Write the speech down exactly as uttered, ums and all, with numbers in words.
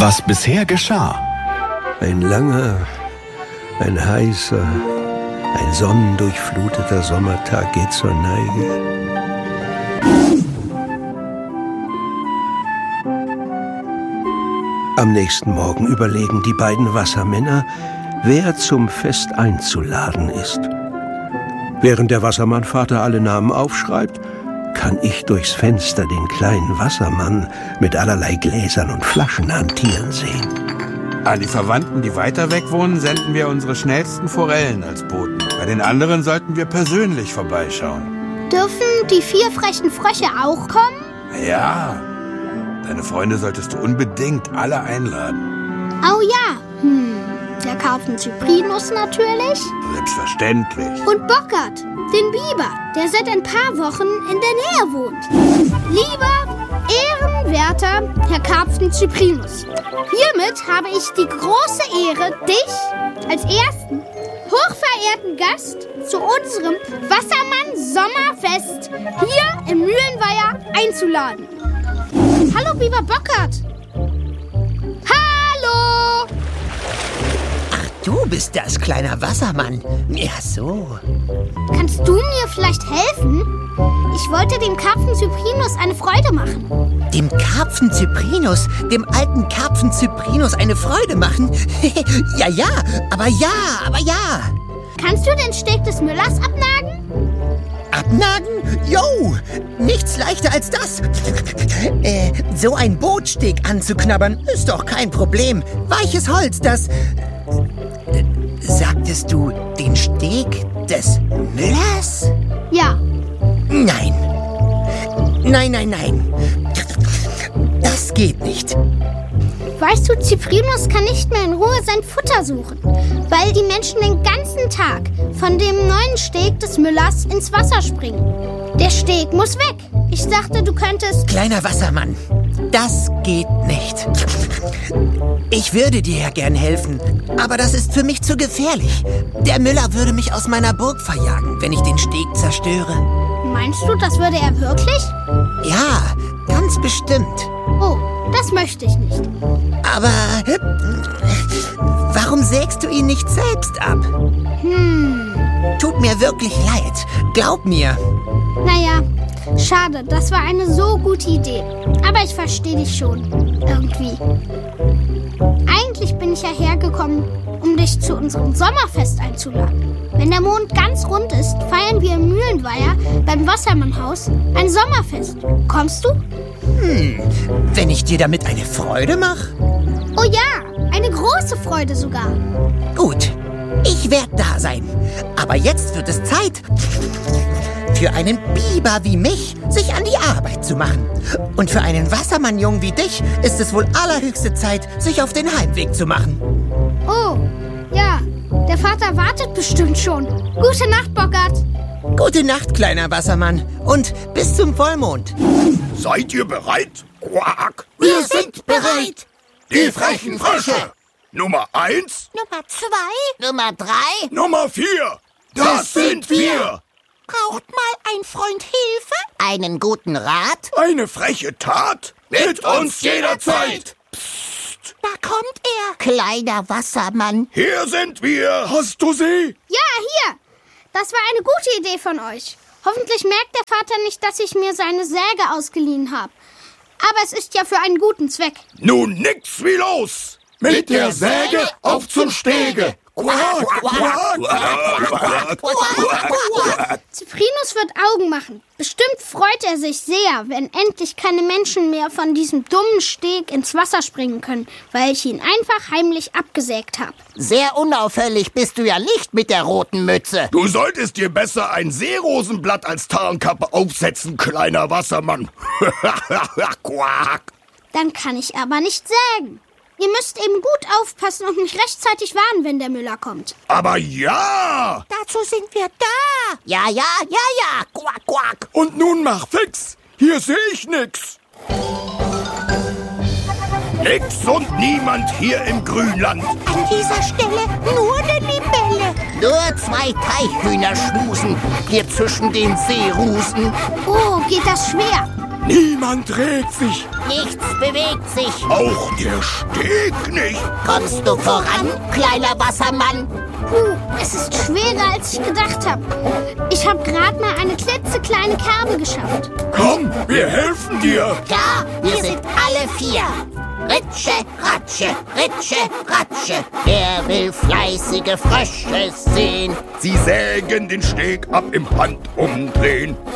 Was bisher geschah. Ein langer, ein heißer, ein sonnendurchfluteter Sommertag geht zur Neige. Am nächsten Morgen überlegen die beiden Wassermänner, wer zum Fest einzuladen ist. Während der Wassermannvater alle Namen aufschreibt, kann ich durchs Fenster den kleinen Wassermann mit allerlei Gläsern und Flaschen hantieren sehen. An die Verwandten, die weiter weg wohnen, senden wir unsere schnellsten Forellen als Boten. Bei den anderen sollten wir persönlich vorbeischauen. Dürfen die vier frechen Frösche auch kommen? Ja, deine Freunde solltest du unbedingt alle einladen. Oh ja, hm. Der Karpfen Cyprinus natürlich. Selbstverständlich. Und Bockert, den Biber, der seit ein paar Wochen in der Nähe wohnt. Lieber, ehrenwerter Herr Karpfen Cyprinus, hiermit habe ich die große Ehre, dich als ersten hochverehrten Gast zu unserem Wassermann-Sommerfest hier im Mühlenweiher einzuladen. Hallo, Biber Bockert. Hallo! Du bist das, kleiner Wassermann. Ja, so. Kannst du mir vielleicht helfen? Ich wollte dem Karpfen Cyprinus eine Freude machen. Dem Karpfen Cyprinus? Dem alten Karpfen Cyprinus eine Freude machen? Ja, ja, aber ja, aber ja. Kannst du den Steg des Müllers abnagen? Abnagen? Jo, nichts leichter als das. Äh, so ein Bootsteg anzuknabbern ist doch kein Problem. Weiches Holz, das... Sagtest du den Steg des Müllers? Ja. Nein. Nein, nein, nein. Das geht nicht. Weißt du, Cyprinus kann nicht mehr in Ruhe sein Futter suchen, weil die Menschen den ganzen Tag von dem neuen Steg des Müllers ins Wasser springen. Der Steg muss weg. Ich dachte, du könntest... Kleiner Wassermann, das geht nicht. Ich würde dir ja gern helfen, aber das ist für mich zu gefährlich. Der Müller würde mich aus meiner Burg verjagen, wenn ich den Steg zerstöre. Meinst du, das würde er wirklich? Ja, ganz bestimmt. Oh, das möchte ich nicht. Aber warum sägst du ihn nicht selbst ab? Hm. Tut mir wirklich leid, glaub mir. Naja, schade, das war eine so gute Idee. Aber ich verstehe dich schon, irgendwie. Eigentlich bin ich ja hergekommen, um dich zu unserem Sommerfest einzuladen. Wenn der Mond ganz rund ist, feiern wir im Mühlenweiher beim Wassermannhaus ein Sommerfest. Kommst du? Hm, wenn ich dir damit eine Freude mache? Oh ja, eine große Freude sogar. Gut, ich werde da sein. Aber jetzt wird es Zeit für einen Biber wie mich, sich an die Arbeit zu machen. Und für einen Wassermannjungen wie dich ist es wohl allerhöchste Zeit, sich auf den Heimweg zu machen. Oh, ja, der Vater wartet bestimmt schon. Gute Nacht, Bockert. Gute Nacht, kleiner Wassermann. Und bis zum Vollmond. Seid ihr bereit? Quack! Wir sind bereit. Die frechen Frösche! Nummer eins. Nummer zwei. Nummer drei. Nummer vier. Das sind wir. Braucht mal ein Freund Hilfe? Einen guten Rat? Eine freche Tat? Mit uns jederzeit. Psst. Da kommt er. Kleiner Wassermann. Hier sind wir. Hast du sie? Ja, hier. Das war eine gute Idee von euch. Hoffentlich merkt der Vater nicht, dass ich mir seine Säge ausgeliehen habe. Aber es ist ja für einen guten Zweck. Nun nix wie los. Mit der Säge auf zum Stege. Quack, quack, quack, quack. Cyprinus wird Augen machen. Bestimmt freut er sich sehr, wenn endlich keine Menschen mehr von diesem dummen Steg ins Wasser springen können, weil ich ihn einfach heimlich abgesägt habe. Sehr unauffällig bist du ja nicht mit der roten Mütze. Du solltest dir besser ein Seerosenblatt als Tarnkappe aufsetzen, kleiner Wassermann. Quack. Dann kann ich aber nicht sägen. Ihr müsst eben gut aufpassen und mich rechtzeitig warnen, wenn der Müller kommt. Aber ja! Dazu sind wir da. Ja, ja, ja, ja. Quack, quack. Und nun mach fix. Hier sehe ich nix. Nix und niemand hier im Grünland. An dieser Stelle nur eine Libelle. Nur zwei Teichhühner schmusen hier zwischen den Seerusen. Oh, geht das schwer? Niemand regt sich. Nichts bewegt sich. Auch der Steg nicht. Kommst du voran, kleiner Wassermann? Puh, es ist schwerer, als ich gedacht habe. Ich habe gerade mal eine klitzekleine Kerbe geschafft. Komm, wir helfen dir. Ja, wir sind alle vier. Ritsche, Ratsche, Ritsche, Ratsche. Wer will fleißige Frösche sehen? Sie sägen den Steg ab im Handumdrehen.